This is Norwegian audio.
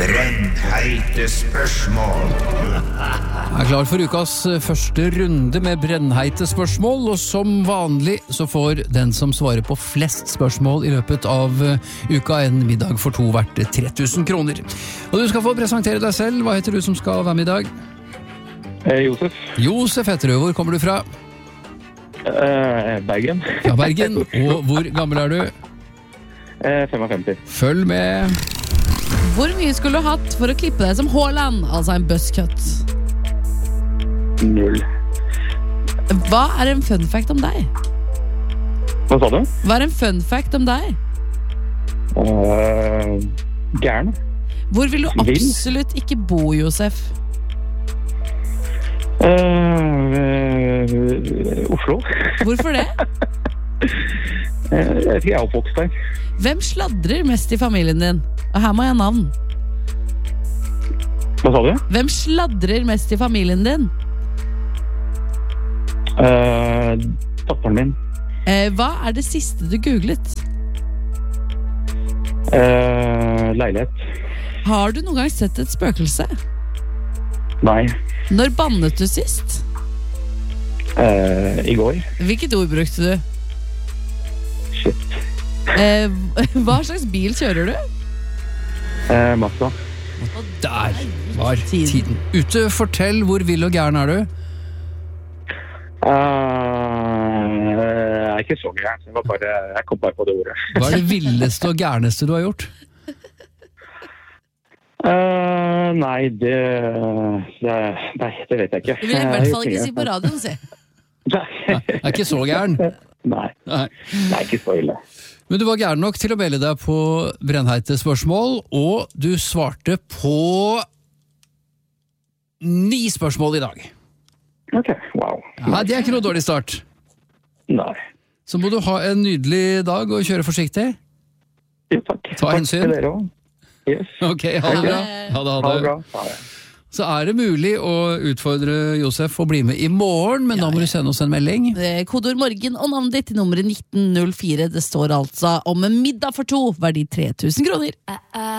Brennheite spørsmål. Jeg klar for ukas første runde med brennheite spørsmål, og som vanlig så får den som svarer på flest spørsmål i løpet av uka en middag for to verdt 3000 kroner. Og du skal få presentere deg selv. Hva heter du som skal være med i dag? Josef. Josef heter du. Hvor kommer du fra? Bergen. Fra Bergen. Og hvor gammel er du? 55. Følg med. Hvor mye skulle du hatt for å klippe deg som Haaland, altså en buzzcut? 0. Hva er en fun fact om deg? Hva sa du? Hva er en fun fact om deg? Gæren. Hvor vil du absolutt ikke bo, Josef? Oslo. Hvorfor det? Jeg vet ikke, jeg er oppvokst der. Hvem sladrer mest i familien din? Og her må jeg ha navn. Hva sa du? Hvem sladrer mest i familien din? Datteren min. Hva er det siste du googlet? Leilighet. Har du noen gang sett et spøkelse? Nei. Når bannet du sist? I går. Hvilket ord brukte du? Shit. Hva slags bil kjører du? Mazda. Og der var tiden ute. Fortell, hvor vill og gæren er du? Jeg er ikke så gæren. Jeg kom bare på det ordet. Hva er det villeste og gærneste du har gjort? Nei, det vet jeg ikke. Det vil jeg i hvert fall ikke si på radioen, si. Nei. Jeg er ikke så gæren. Nei. Det er ikke så ille. Men du var gæren nok til å melde deg på brennheite spørsmål, og du svarte på 9 spørsmål i dag. Ok, wow. Ja, det er ikke noe dårlig start. Nei. Så må du ha en nydelig dag og kjøre forsiktig. Jo, takk. Ta hensyn. Takk til dere også. Yes. Ok, ha det bra. Ha det bra. Ha det. Så er det mulig å utfordre Josef å bli med i morgen, men da må du sende oss en melding. Kodord morgen og navnet ditt til nummeret 1904. Det står altså om en middag for to, verdi 3000 kroner.